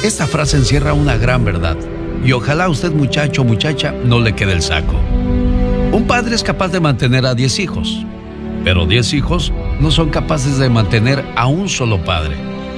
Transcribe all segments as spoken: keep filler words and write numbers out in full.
Esta frase encierra una gran verdad y ojalá a usted, muchacho o muchacha, no le quede el saco. Un padre es capaz de mantener a diez hijos, pero diez hijos no son capaces de mantener a un solo padre.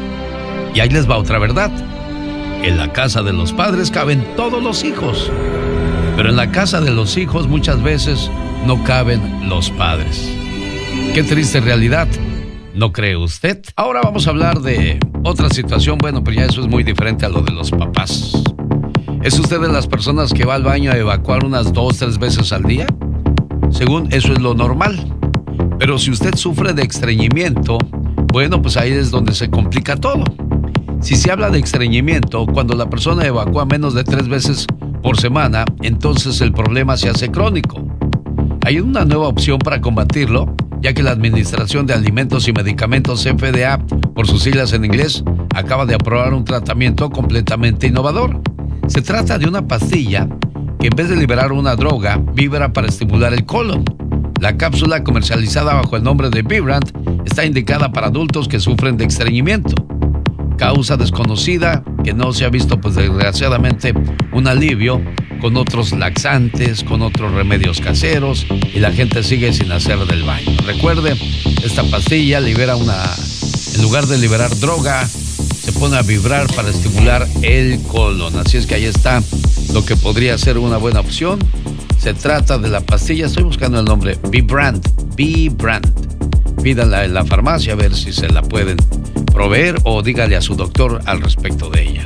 Y ahí les va otra verdad. En la casa de los padres caben todos los hijos, pero en la casa de los hijos muchas veces no caben los padres. Qué triste realidad, ¿no cree usted? Ahora vamos a hablar de otra situación. Bueno, pues ya eso es muy diferente a lo de los papás. ¿Es usted de las personas que va al baño a evacuar unas dos, tres veces al día? Según eso es lo normal. Pero si usted sufre de estreñimiento, bueno, pues ahí es donde se complica todo. Si se habla de estreñimiento, cuando la persona evacúa menos de tres veces por semana, entonces el problema se hace crónico. Hay una nueva opción para combatirlo, ya que la Administración de Alimentos y Medicamentos F D A, por sus siglas en inglés, acaba de aprobar un tratamiento completamente innovador. Se trata de una pastilla que en vez de liberar una droga, vibra para estimular el colon. La cápsula, comercializada bajo el nombre de Vibrant, está indicada para adultos que sufren de estreñimiento. Causa desconocida que no se ha visto, pues desgraciadamente, un alivio con otros laxantes, con otros remedios caseros, y la gente sigue sin hacer del baño. Recuerde, esta pastilla libera una, en lugar de liberar droga, se pone a vibrar para estimular el colon. Así es que ahí está lo que podría ser una buena opción. Se trata de la pastilla, estoy buscando el nombre, Vibrant, Vibrant. Pídanla en la farmacia a ver si se la pueden proveer o dígale a su doctor al respecto de ella.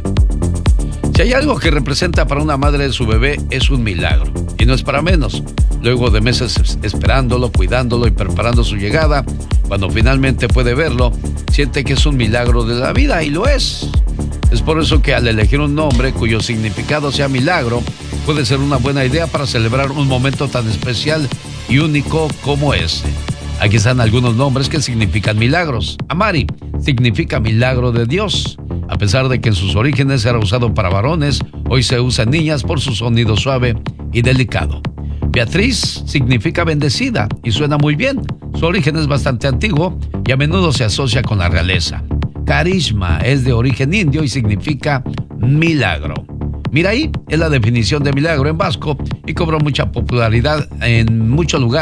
Si hay algo que representa para una madre de su bebé, es un milagro. Y no es para menos. Luego de meses esperándolo, cuidándolo y preparando su llegada, cuando finalmente puede verlo, siente que es un milagro de la vida, y lo es. Es por eso que al elegir un nombre cuyo significado sea milagro, puede ser una buena idea para celebrar un momento tan especial y único como este. Aquí están algunos nombres que significan milagros. Amari significa milagro de Dios. A pesar de que en sus orígenes era usado para varones, hoy se usa en niñas por su sonido suave y delicado. Beatriz significa bendecida y suena muy bien. Su origen es bastante antiguo y a menudo se asocia con la realeza. Carisma es de origen indio y significa milagro. Miraí es la definición de milagro en vasco y cobró mucha popularidad en muchos lugares.